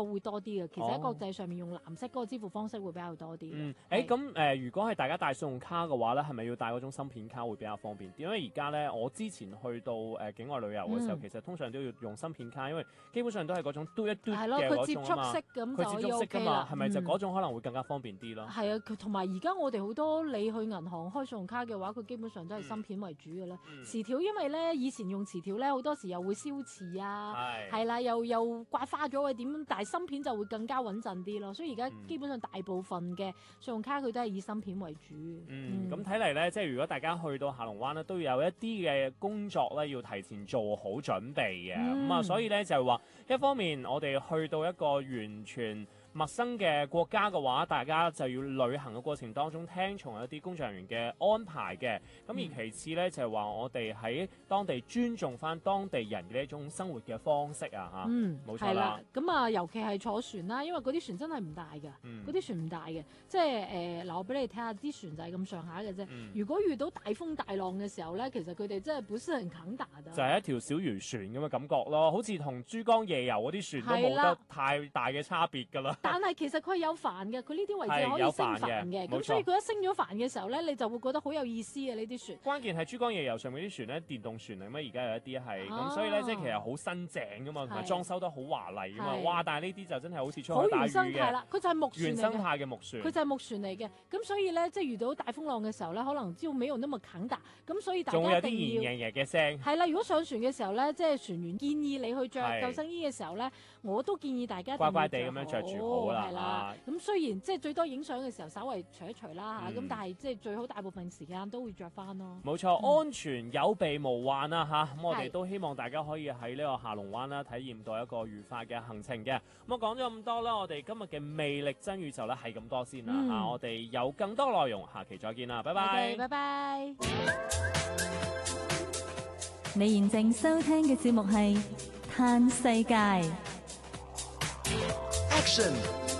個會多啲嘅。其實喺國際上面用藍色嗰個支付方式會比較多啲。 咁如果係大家帶信用卡嘅話咧，係咪要帶嗰種芯片卡會比較方便啲？因為而家咧，我之前去到境外旅遊嘅時候，其實通常都要用芯片卡，因為基本上都係嗰種嘟一嘟嘅嗰種啊嘛。 佢接觸式咁就可以 OK 啦。 係咪就嗰種可能會更加方便啲咯？ 係啊，同埋而家我哋好多你去銀行開信用卡嘅話，佢基本上都係芯片為主嘅啦。磁條因為咧以前用磁條咧好多時又會燒磁啊，係啦，又刮花咗或點，但係芯片就會更加穩陣啲咯。所以而家基本上大部分嘅信用卡佢都係以芯片為主。 咁睇嚟咧，即係如果大家去到下龍灣咧，都要有一啲嘅工作咧，要提前做好準備嘅。咁所以咧就係話，一方面我哋去到一個完全陌生嘅國家嘅話，大家就要旅行嘅過程當中聽從一啲工作人員嘅安排嘅。咁而其次咧就係話，我哋喺當地尊重翻當地人嘅呢一種生活嘅方式啊嚇。冇錯啦。 咁尤其係坐船啦，因為嗰啲船真係唔大㗎，嗰啲船唔大嘅，即係嗱我俾你睇下啲船就係咁上下嘅啫。如果遇到大風大浪嘅時候咧，其實佢哋真係本身係肯打㗎。 就係一條小漁船咁嘅感覺咯，好似同珠江夜遊嗰啲船都冇得太大嘅差別㗎啦。 但係其實佢係有帆嘅，佢呢啲位置可以升帆嘅，咁所以佢一升咗帆嘅時候咧，你就會覺得好有意思嘅呢啲船。 關鍵係珠江夜遊上面啲船咧，電動船嚟咩？而家有一啲係咁，所以咧即係其實好新淨噶嘛，同埋裝修得好華麗噶嘛。哇！但係呢啲就真係好似出海打魚嘅。好原生態啦，佢就係木船嚟嘅。原生態嘅木船。佢就係木船嚟嘅，咁所以咧即係遇到大風浪嘅時候咧，可能朝尾用得咪啃㗎，咁所以大家一定要。仲有啲贏贏嘅聲。係啦，如果上船嘅時候咧，即係船員建議你去着救生衣嘅時候咧，我都建議大家乖乖地咁樣着住好啦。係啦，咁雖然即係最多影相嘅時候稍微除一除啦嚇，咁但係即係最好大部分時間都會着翻咯。 冇錯，安全有備無患啦嚇，咁我哋都希望大家可以喺呢個下龍灣啦體驗到一個愉快嘅行程嘅。咁我講咗咁多啦，我哋今日嘅魅力真宇宙咧係咁多先啦嚇，我哋有更多內容，下期再見啦，拜拜。 拜拜。 你現正收聽嘅節目係《嘆世界》。 Action